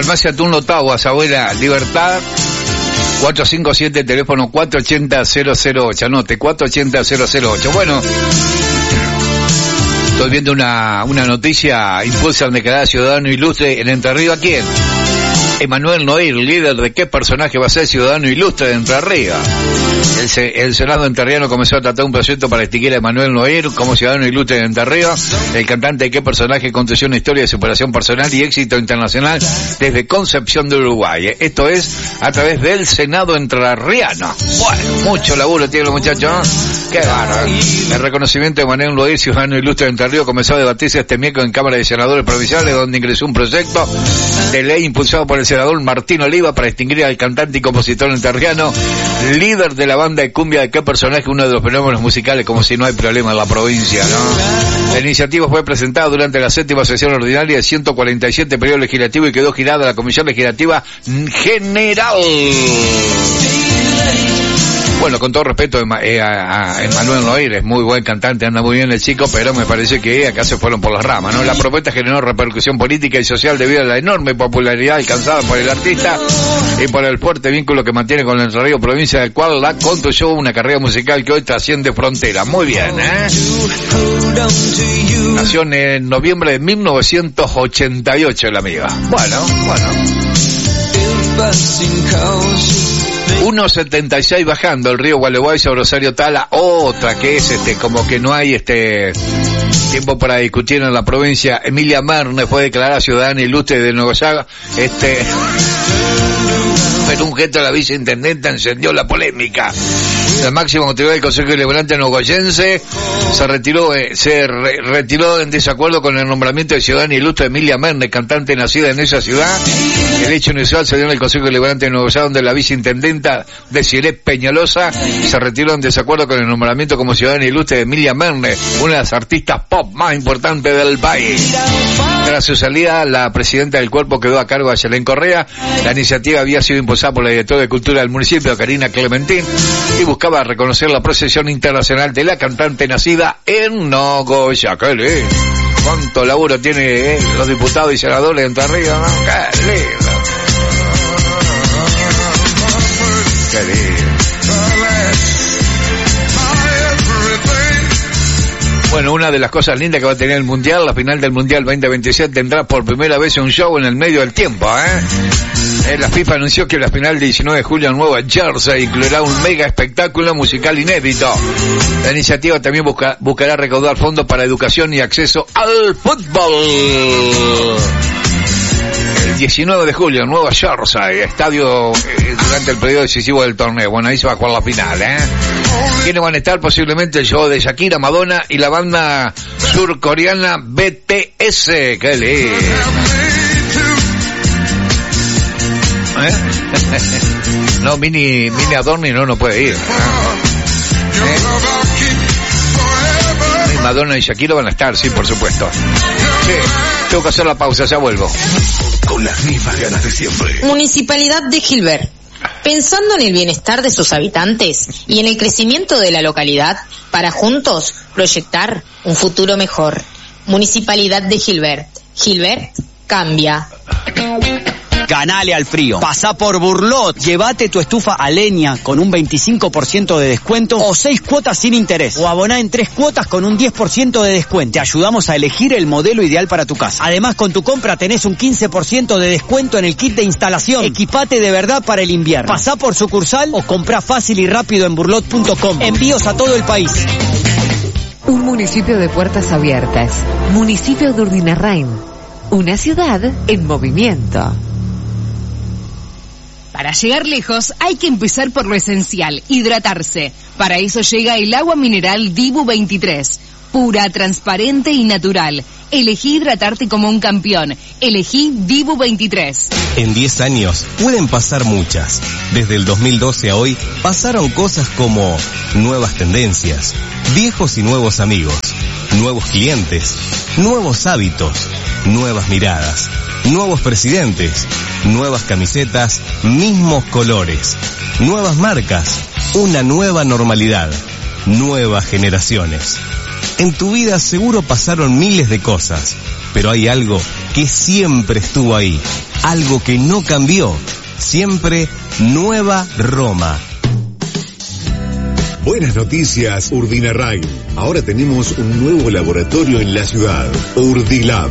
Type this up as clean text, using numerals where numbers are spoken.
Farmacia Turno Taguas, abuela, Libertad, 457, teléfono 480-008. Anote, 480-008. Bueno, estoy viendo una noticia. Impulsan declarada ciudadano ilustre en Entre Ríos. ¿A quién? Emanuel Noir, líder de qué personaje va a ser ciudadano ilustre de Entre Ríos. El Senado entrerriano comenzó a tratar un proyecto para distinguir a Emanuel Noir como ciudadano ilustre de Entre Ríos. El cantante de qué personaje construyó una historia de superación personal y éxito internacional desde Concepción de Uruguay. Esto es a través del Senado entrerriano. Bueno, mucho laburo tienen los muchachos, ¿no? Qué bárbaro. El reconocimiento de Emanuel Noir, ciudadano ilustre de Entre Ríos, comenzó a debatirse este miércoles en Cámara de Senadores Provinciales, donde ingresó un proyecto de ley impulsado por el senador Martín Oliva para distinguir al cantante y compositor entrerriano, líder de la banda de cumbia de qué personaje, uno de los fenómenos musicales, como si no hay problema en la provincia, ¿no? La iniciativa fue presentada durante la 7ª sesión ordinaria del 147 periodo legislativo y quedó girada a la Comisión Legislativa General. Bueno, con todo respeto a Emanuel Noir, es muy buen cantante, anda muy bien el chico, pero me parece que acá se fueron por las ramas, ¿no? La propuesta generó repercusión política y social debido a la enorme popularidad alcanzada por el artista y por el fuerte vínculo que mantiene con el Entre Ríos, provincia del cual la construyó una carrera musical que hoy trasciende fronteras. Muy bien, ¿eh? Nació en noviembre de 1988 la amiga. Bueno. 1.76 bajando el río Gualeguay sobre Rosario Tala. Otra que es como que no hay tiempo para discutir en la provincia. Emilia Merne fue declarada ciudadana ilustre de Nogoyá. Pero un gesto de la viceintendenta encendió la polémica. La máxima autoridad del Consejo Deliberante nogoyense se retiró en desacuerdo con el nombramiento de ciudadana ilustre de Emilia Merne, cantante nacida en esa ciudad. El hecho inusual se dio en el Consejo Deliberante de Nogoyá, donde la viceintendenta Desiree Peñalosa se retiró en desacuerdo con el nombramiento como ciudadana ilustre de Emilia Merne, una de las artistas pop más importantes del país. Tras su salida, la presidenta del cuerpo quedó a cargo de Yelén Correa. La iniciativa había sido impulsada por la directora de Cultura del municipio, Karina Clementín, y buscaba reconocer la procesión internacional de la cantante nacida en Nogoyá. ¡Qué lindo! ¿Cuánto laburo tiene los diputados y senadores de Entre Ríos, ¿no? ¡Qué lindo! ¡Qué lindo! Bueno, una de las cosas lindas que va a tener el Mundial, la final del Mundial 2027, tendrá por primera vez un show en el medio del tiempo, La FIFA anunció que la final del 19 de julio en Nueva Jersey incluirá un mega espectáculo musical inédito. La iniciativa también buscará recaudar fondos para educación y acceso al fútbol. El 19 de julio en Nueva Jersey, estadio durante el periodo decisivo del torneo. Bueno, ahí se va a jugar la final, ¿Quiénes van a estar? Posiblemente el show de Shakira, Madonna y la banda surcoreana BTS. ¡Qué lindo! No, Mini Adorni no puede ir. Madonna y Shakira van a estar, sí, por supuesto. Sí, tengo que hacer la pausa, ya vuelvo. Con las mismas ganas de siempre. Municipalidad de Gilbert. Pensando en el bienestar de sus habitantes y en el crecimiento de la localidad, para juntos proyectar un futuro mejor. Municipalidad de Gilbert. Gilbert cambia. Ganale al frío. Pasá por Burlot. Llévate tu estufa a leña con un 25% de descuento o 6 cuotas sin interés. O aboná en 3 cuotas con un 10% de descuento. Te ayudamos a elegir el modelo ideal para tu casa. Además, con tu compra tenés un 15% de descuento en el kit de instalación. Equipate de verdad para el invierno. Pasá por sucursal o comprá fácil y rápido en burlot.com. Envíos a todo el país. Un municipio de puertas abiertas. Municipio de Urdinarrain. Una ciudad en movimiento. Para llegar lejos hay que empezar por lo esencial, hidratarse. Para eso llega el agua mineral Dibu 23. Pura, transparente y natural. Elegí hidratarte como un campeón. Elegí Dibu 23. En 10 años pueden pasar muchas. Desde el 2012 a hoy pasaron cosas como nuevas tendencias, viejos y nuevos amigos, nuevos clientes, nuevos hábitos, nuevas miradas, nuevos presidentes, nuevas camisetas, mismos colores, nuevas marcas, una nueva normalidad, nuevas generaciones. En tu vida seguro pasaron miles de cosas, pero hay algo que siempre estuvo ahí. algo que no cambió. Siempre Nueva Roma. Buenas noticias, Urdinarrain. Ahora tenemos un nuevo laboratorio en la ciudad, Urdilab.